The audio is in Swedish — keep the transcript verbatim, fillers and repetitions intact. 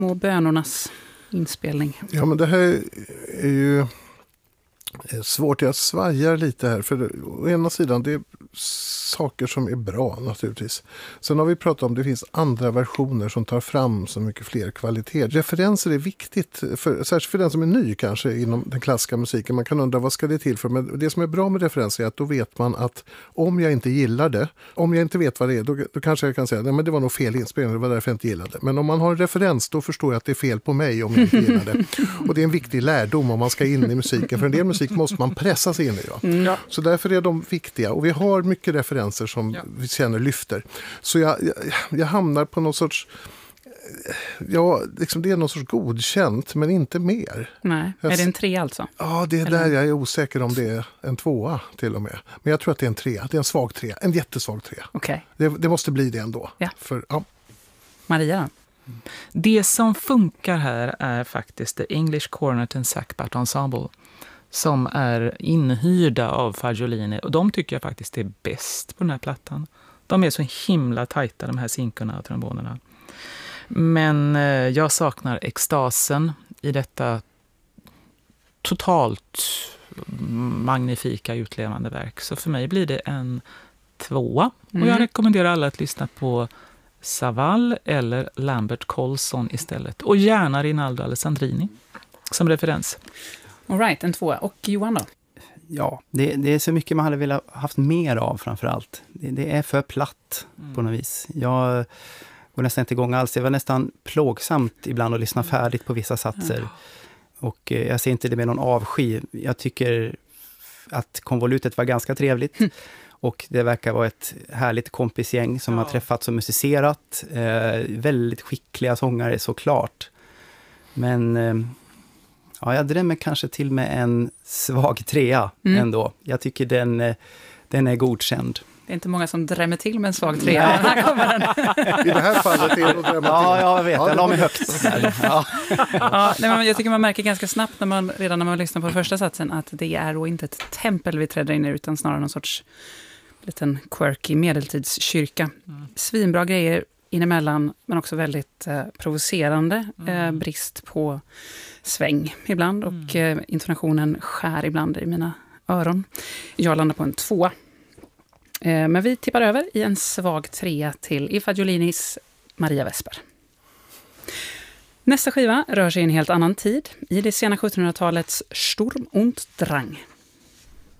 små bönornas inspelning. Ja, men det här är ju svårt. Jag svajar lite här. För å ena sidan, det är saker som är bra naturligtvis. Sen har vi pratat om att det finns andra versioner som tar fram så mycket fler kvaliteter. Referenser är viktigt, för, särskilt för den som är ny kanske inom den klassiska musiken. Man kan undra vad ska det till för. Men det som är bra med referenser är att då vet man att om jag inte gillar det, om jag inte vet vad det är, då, då kanske jag kan säga att det var nog fel inspelning, det var därför jag inte gillade det. Men om man har en referens, då förstår jag att det är fel på mig om jag inte gillar det. Och det är en viktig lärdom om man ska in i musiken. För en del musik måste man pressa sig in i. Ja. Mm, ja. Så därför är de viktiga. Och vi har mycket referenser som ja. vi känner lyfter. Så jag, jag, jag hamnar på någon sorts... Ja, liksom det är någon sorts godkänt, men inte mer. Nej, jag, är det en tre alltså? Ja, det är Eller? där jag är osäker om det är en tvåa till och med. Men jag tror att det är en trea. Det är en svag trea. En jättesvag trea. Okay. Det, det måste bli det ändå. Ja. För, ja. Maria? Det som funkar här är faktiskt The English Cornet and Sackbat Ensemble, som är inhyrda av Fagiolini. Och de tycker jag faktiskt är bäst på den här plattan. De är så himla tajta, de här sinkorna och trombonerna. Men eh, jag saknar extasen i detta totalt magnifika utlevande verk. Så för mig blir det en tvåa. Mm. Och jag rekommenderar alla att lyssna på Savall eller Lambert Colson istället. Och gärna Rinaldo Alessandrini som referens. All right, en tvåa. Och Johan då? Ja, det, det är så mycket man hade velat haft mer av framförallt. Det, det är för platt mm. på något vis. Jag går nästan inte igång alls. Det var nästan plågsamt ibland att lyssna färdigt på vissa satser. Mm. Och eh, jag ser inte det med någon avsky. Jag tycker att konvolutet var ganska trevligt. Mm. Och det verkar vara ett härligt kompisgäng som ja. har träffats och musicerat. Eh, väldigt skickliga sångare såklart. Men... Eh, Ja, jag drämmer kanske till med en svag trea mm. ändå. Jag tycker den, den är godkänd. Det är inte många som drämmer till med en svag trea. Här kommer den. I det här fallet är det att drämma till. Ja, jag vet. Ja, jag la mig högt. Ja. Ja, nej, men jag tycker man märker ganska snabbt när man, redan när man lyssnar på första satsen att det är då inte ett tempel vi träder in i utan snarare någon sorts liten quirky medeltidskyrka. Mm. Svinbra grejer inemellan, men också väldigt eh, provocerande. Mm. Eh, brist på sväng ibland och mm. eh, intonationen skär ibland i mina öron. Jag landar på en tvåa. Eh, men vi tippar över i en svag trea till I Fagiolinis Maria Vesper. Nästa skiva rör sig i en helt annan tid, i det sena sjuttonhundratalets Sturm und Drang.